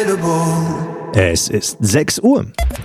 Es ist 6 Uhr.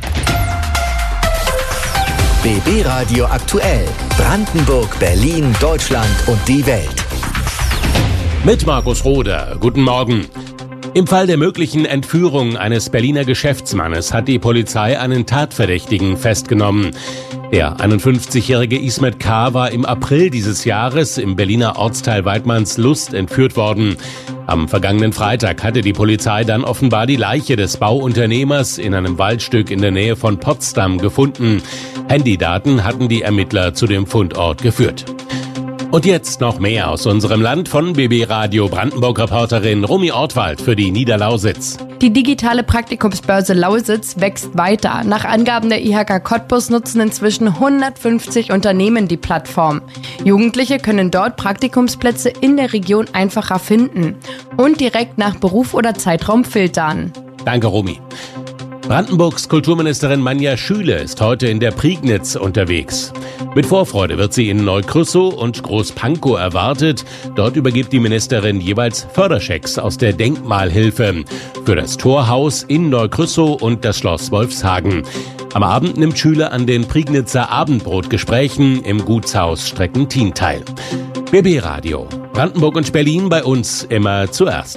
BB Radio aktuell. Brandenburg, Berlin, Deutschland und die Welt. Mit Markus Roder. Guten Morgen. Im Fall der möglichen Entführung eines Berliner Geschäftsmannes hat die Polizei einen Tatverdächtigen festgenommen. Der 51-jährige Ismet K. war im April dieses Jahres im Berliner Ortsteil Waidmannslust entführt worden. Am vergangenen Freitag hatte die Polizei dann offenbar die Leiche des Bauunternehmers in einem Waldstück in der Nähe von Potsdam gefunden. Handydaten hatten die Ermittler zu dem Fundort geführt. Und jetzt noch mehr aus unserem Land von BB Radio Brandenburg-Reporterin Romy Ortwald für die Niederlausitz. Die digitale Praktikumsbörse Lausitz wächst weiter. Nach Angaben der IHK Cottbus nutzen inzwischen 150 Unternehmen die Plattform. Jugendliche können dort Praktikumsplätze in der Region einfacher finden und direkt nach Beruf oder Zeitraum filtern. Danke, Romy. Brandenburgs Kulturministerin Manja Schüle ist heute in der Prignitz unterwegs. Mit Vorfreude wird sie in Neukrüssow und Großpankow erwartet. Dort übergibt die Ministerin jeweils Förderschecks aus der Denkmalhilfe für das Torhaus in Neukrüssow und das Schloss Wolfshagen. Am Abend nimmt Schüle an den Prignitzer Abendbrotgesprächen im Gutshaus Streckentin teil. BB Radio. Brandenburg und Berlin bei uns immer zuerst.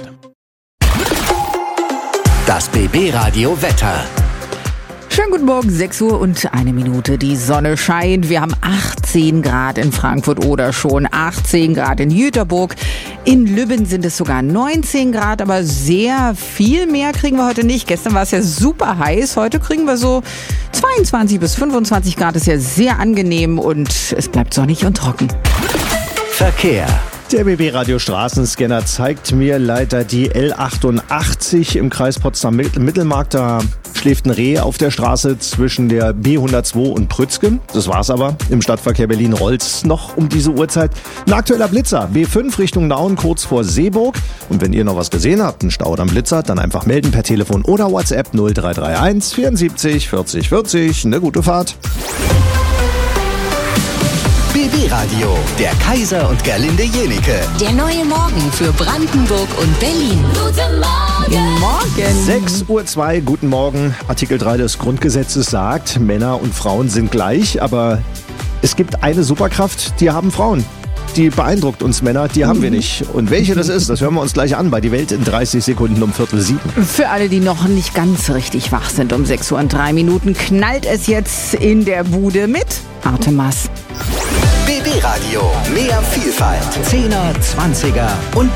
Das BB Radio Wetter. Schönen guten Morgen, 6 Uhr und 1 Minute. Die Sonne scheint. Wir haben 18 Grad in Frankfurt oder schon 18 Grad in Jüterburg. In Lübben sind es sogar 19 Grad, aber sehr viel mehr kriegen wir heute nicht. Gestern war es ja super heiß. Heute kriegen wir so 22 bis 25 Grad. Ist ja sehr angenehm und es bleibt sonnig und trocken. Verkehr. Der BB Radio Straßenscanner zeigt mir leider die L88 im Kreis Potsdam-Mittelmark. Da schläft ein Reh auf der Straße zwischen der B102 und Prützke. Das war's aber. Im Stadtverkehr Berlin rollt's noch um diese Uhrzeit. Ein aktueller Blitzer. B5 Richtung Nauen kurz vor Seeburg. Und wenn ihr noch was gesehen habt, einen Stau oder einen Blitzer, dann einfach melden per Telefon oder WhatsApp 0331 74 40 40. Eine gute Fahrt. BB Radio, der Kaiser und Gerlinde Jenike. Der neue Morgen für Brandenburg und Berlin. Guten Morgen. Morgen. 6:02 Uhr, guten Morgen. Artikel 3 des Grundgesetzes sagt, Männer und Frauen sind gleich, aber es gibt eine Superkraft, die haben Frauen. Die beeindruckt uns Männer, die haben wir nicht. Und welche das ist, das hören wir uns gleich an bei Die Welt in 30 Sekunden um 6:45. Für alle, die noch nicht ganz richtig wach sind, um 6 Uhr und 3 Minuten knallt es jetzt in der Bude mit Artemas. BB Radio, mehr Vielfalt. 10er, 20er und